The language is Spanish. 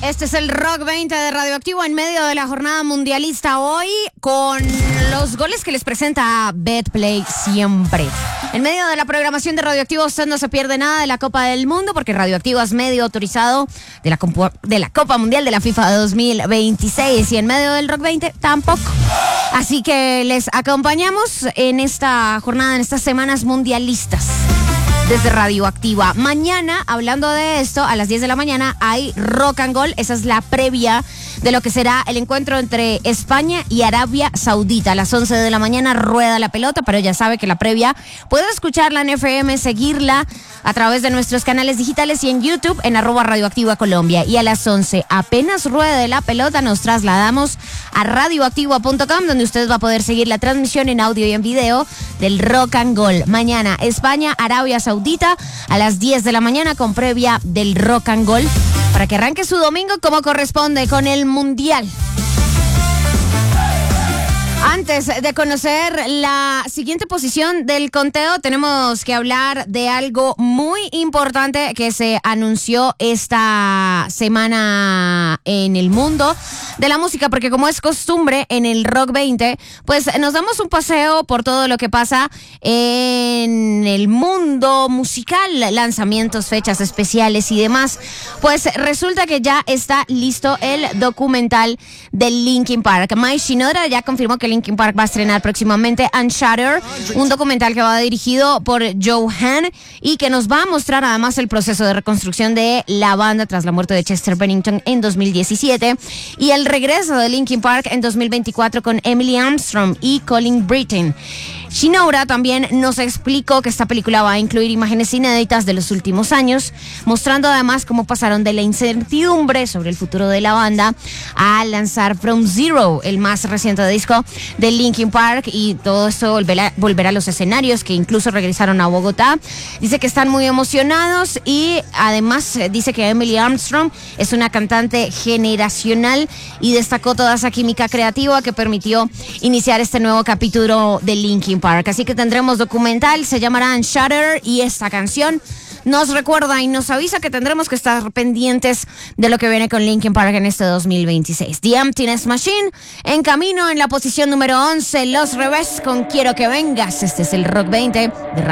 Este es el Rock 20 de Radioactivo en medio de la jornada mundialista hoy con los goles que les presenta Betplay siempre. En medio de la programación de Radioactivo usted no se pierde nada de la Copa del Mundo porque Radioactivo es medio autorizado de la Copa Mundial de la FIFA 2026 y en medio del Rock 20 tampoco. Así que les acompañamos en esta jornada, en estas semanas mundialistas. Desde Radioactiva. Mañana, hablando de esto, a las 10 de la mañana hay Rock and Gold. Esa es la previa de lo que será el encuentro entre España y Arabia Saudita. A las 11 de la mañana rueda la pelota, pero ya sabe que la previa puede escucharla en FM, seguirla a través de nuestros canales digitales y en YouTube en @Radioactiva Colombia. Y a las 11, apenas ruede la pelota, nos trasladamos a radioactiva.com, donde usted va a poder seguir la transmisión en audio y en video del Rock and Gold. Mañana, España, Arabia Saudita, a las 10 de la mañana con previa del Rock and Gold, para que arranque su domingo como corresponde con el Mundial. Antes de conocer la siguiente posición del conteo, tenemos que hablar de algo muy importante que se anunció esta semana en el mundo de la música, porque como es costumbre en el Rock 20, pues nos damos un paseo por todo lo que pasa en el mundo musical, lanzamientos, fechas especiales y demás. Pues resulta que ya está listo el documental de Linkin Park. Mai Shinoda ya confirmó que Linkin Park va a estrenar próximamente Unshattered, un documental que va dirigido por Joe Hahn y que nos va a mostrar además el proceso de reconstrucción de la banda tras la muerte de Chester Bennington en 2017 y el regreso de Linkin Park en 2024 con Emily Armstrong y Colin Britton. Shinoda también nos explicó que esta película va a incluir imágenes inéditas de los últimos años, mostrando además cómo pasaron de la incertidumbre sobre el futuro de la banda a lanzar From Zero, el más reciente disco de Linkin Park, y todo esto volverá a los escenarios, que incluso regresaron a Bogotá. Dice que están muy emocionados y además dice que Emily Armstrong es una cantante generacional y destacó toda esa química creativa que permitió iniciar este nuevo capítulo de Linkin Park. Así que tendremos documental, se llamará Unshattered, y esta canción nos recuerda y nos avisa que tendremos que estar pendientes de lo que viene con Linkin Park en este 2026. The Emptiness Machine en camino en la posición número 11, Los Revés con Quiero que vengas. Este es el Rock 20 de